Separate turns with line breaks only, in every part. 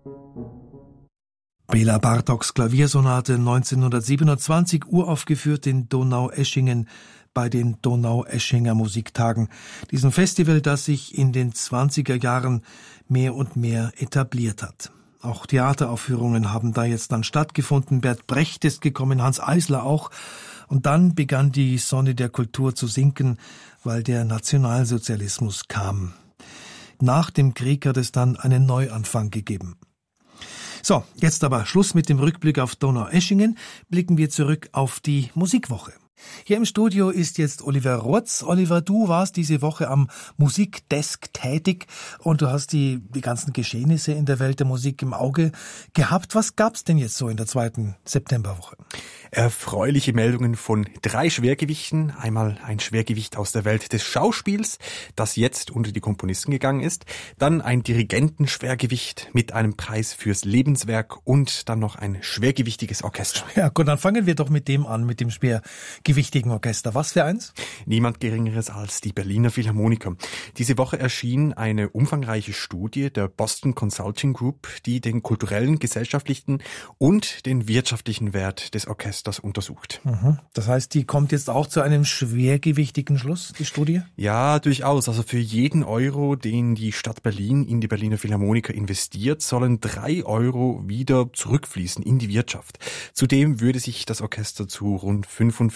Bela Bartoks Klaviersonate 1927, uraufgeführt in Donaueschingen bei den Donaueschinger Musiktagen, diesem Festival, das sich in den 20er Jahren mehr und mehr etabliert hat. Auch Theateraufführungen haben da jetzt dann stattgefunden. Bert Brecht ist gekommen, Hans Eisler auch. Und dann begann die Sonne der Kultur zu sinken, weil der Nationalsozialismus kam. Nach dem Krieg hat es dann einen Neuanfang gegeben. So, jetzt aber Schluss mit dem Rückblick auf Donaueschingen. Blicken wir zurück auf die Musikwoche. Hier im Studio ist jetzt Oliver Rotz. Oliver, du warst diese Woche am Musikdesk tätig und du hast die ganzen Geschehnisse in der Welt der Musik im Auge gehabt. Was gab's denn jetzt so in der 2. Septemberwoche?
Erfreuliche Meldungen von 3 Schwergewichten. Einmal ein Schwergewicht aus der Welt des Schauspiels, das jetzt unter die Komponisten gegangen ist. Dann ein Dirigentenschwergewicht mit einem Preis fürs Lebenswerk und dann noch ein schwergewichtiges Orchester.
Ja gut, dann fangen wir doch mit dem an, mit dem schwergewichtigen Orchester. Was für eins?
Niemand Geringeres als die Berliner Philharmoniker. Diese Woche erschien eine umfangreiche Studie der Boston Consulting Group, die den kulturellen, gesellschaftlichen und den wirtschaftlichen Wert des Orchesters untersucht.
Das heißt, die kommt jetzt auch zu einem schwergewichtigen Schluss, die Studie?
Ja, durchaus. Also für jeden Euro, den die Stadt Berlin in die Berliner Philharmoniker investiert, sollen 3 Euro wieder zurückfließen in die Wirtschaft. Zudem würde sich das Orchester zu rund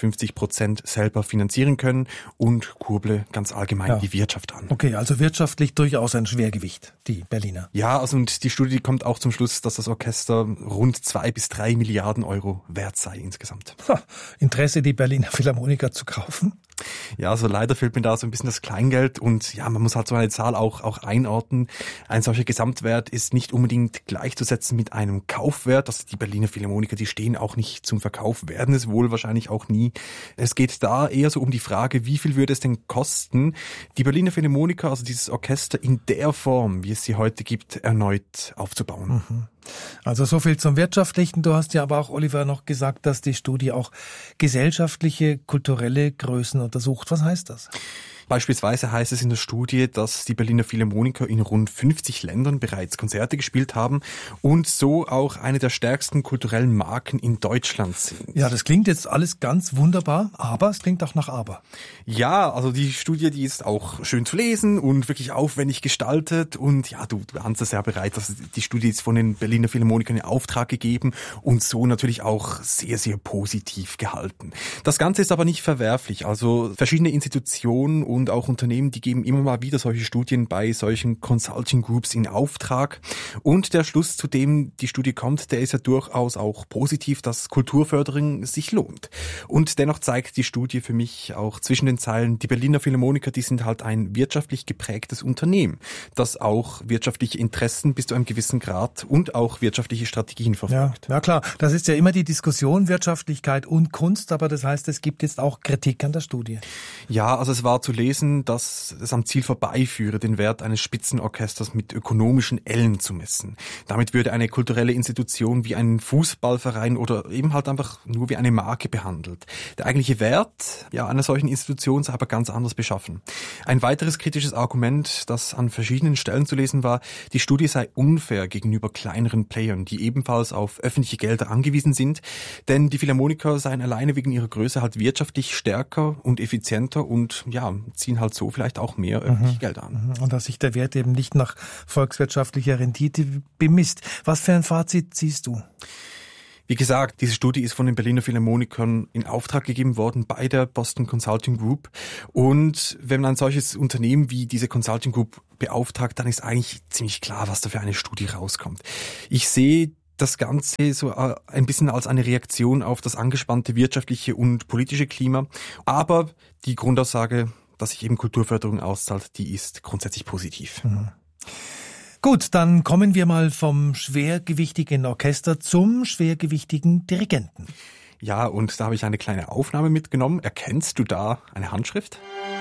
55% selber finanzieren können und kurble ganz allgemein die Wirtschaft an.
Okay, also wirtschaftlich durchaus ein Schwergewicht, die Berliner.
Ja, also und die Studie kommt auch zum Schluss, dass das Orchester rund 2 bis 3 Milliarden Euro wert sei insgesamt.
Interesse, die Berliner Philharmoniker zu kaufen?
Ja, also leider fehlt mir da so ein bisschen das Kleingeld und ja, man muss halt so eine Zahl auch einordnen. Ein solcher Gesamtwert ist nicht unbedingt gleichzusetzen mit einem Kaufwert. Also die Berliner Philharmoniker, die stehen auch nicht zum Verkauf, werden es wohl wahrscheinlich auch nie. Es geht da eher so um die Frage, wie viel würde es denn kosten, die Berliner Philharmoniker, also dieses Orchester in der Form, wie es sie heute gibt, erneut aufzubauen.
Also so viel zum Wirtschaftlichen. Du hast ja aber auch, Oliver, noch gesagt, dass die Studie auch gesellschaftliche, kulturelle Größen untersucht. Was heißt das?
Beispielsweise heißt es in der Studie, dass die Berliner Philharmoniker in rund 50 Ländern bereits Konzerte gespielt haben und so auch eine der stärksten kulturellen Marken in Deutschland sind.
Ja, das klingt jetzt alles ganz wunderbar, aber es klingt auch nach Aber.
Ja, also die Studie, die ist auch schön zu lesen und wirklich aufwendig gestaltet und ja, du ahnst es ja bereits, dass die Studie ist von den Berliner Philharmonikern in Auftrag gegeben und so natürlich auch sehr, sehr positiv gehalten. Das Ganze ist aber nicht verwerflich, also verschiedene Institutionen und auch Unternehmen, die geben immer mal wieder solche Studien bei solchen Consulting Groups in Auftrag. Und der Schluss, zu dem die Studie kommt, der ist ja durchaus auch positiv, dass Kulturförderung sich lohnt. Und dennoch zeigt die Studie für mich auch zwischen den Zeilen, die Berliner Philharmoniker, die sind halt ein wirtschaftlich geprägtes Unternehmen, das auch wirtschaftliche Interessen bis zu einem gewissen Grad und auch wirtschaftliche Strategien verfolgt.
Ja, klar, das ist ja immer die Diskussion, Wirtschaftlichkeit und Kunst, aber das heißt, es gibt jetzt auch Kritik an der Studie.
Ja, also es war zu lesen, dass es am Ziel vorbeiführe, den Wert eines Spitzenorchesters mit ökonomischen Ellen zu messen. Damit würde eine kulturelle Institution wie ein Fußballverein oder eben halt einfach nur wie eine Marke behandelt. Der eigentliche Wert einer solchen Institution sei aber ganz anders beschaffen. Ein weiteres kritisches Argument, das an verschiedenen Stellen zu lesen war, die Studie sei unfair gegenüber kleineren Playern, die ebenfalls auf öffentliche Gelder angewiesen sind, denn die Philharmoniker seien alleine wegen ihrer Größe halt wirtschaftlich stärker und effizienter und ziehen halt so vielleicht auch mehr öffentliche Gelder an.
Und dass sich der Wert eben nicht nach volkswirtschaftlicher Rendite bemisst. Was für ein Fazit ziehst du?
Wie gesagt, diese Studie ist von den Berliner Philharmonikern in Auftrag gegeben worden bei der Boston Consulting Group. Und wenn man ein solches Unternehmen wie diese Consulting Group beauftragt, dann ist eigentlich ziemlich klar, was da für eine Studie rauskommt. Ich sehe das Ganze so ein bisschen als eine Reaktion auf das angespannte wirtschaftliche und politische Klima. Aber die Grundaussage, dass sich eben Kulturförderung auszahlt, die ist grundsätzlich positiv.
Gut, dann kommen wir mal vom schwergewichtigen Orchester zum schwergewichtigen Dirigenten.
Ja, und da habe ich eine kleine Aufnahme mitgenommen. Erkennst du da eine Handschrift?